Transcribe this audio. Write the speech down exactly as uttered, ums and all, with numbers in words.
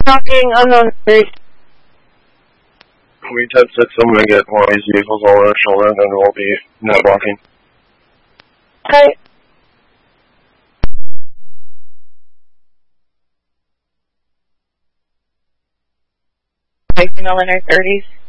Talking unknown three. We ten six, I'm going to get one of these vehicles over our shoulder, and then we'll be net blocking. Okay. Taking Eleanor thirties.